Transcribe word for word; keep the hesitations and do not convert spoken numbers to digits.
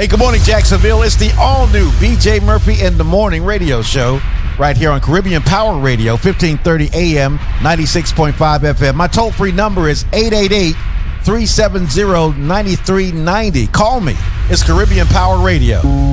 Hey, good morning, Jacksonville. It's the all-new B J Murphy in the Morning radio show right here on Caribbean Power Radio, fifteen thirty A M, ninety-six point five F M. My toll-free number is eight eight eight, three seven zero, nine three nine zero. Call me. It's Caribbean Power Radio.